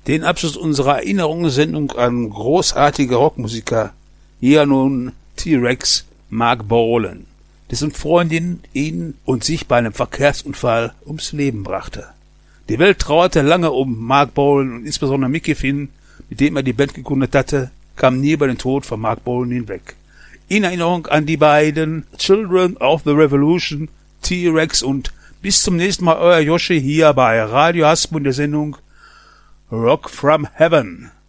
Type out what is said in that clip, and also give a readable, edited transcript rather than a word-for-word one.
Den Abschluss unserer Erinnerungssendung an großartige Rockmusiker. Hier nun T-Rex Marc Bolan, dessen Freundin ihn und sich bei einem Verkehrsunfall ums Leben brachte. Die Welt trauerte lange um Marc Bolan und insbesondere Mickey Finn, mit dem er die Band gegründet hatte, kam nie über den Tod von Marc Bolan hinweg. In Erinnerung an die beiden Children of the Revolution, T-Rex, und bis zum nächsten Mal, euer Yoshi hier bei Radio Hasbro in der Sendung Rock from Heaven.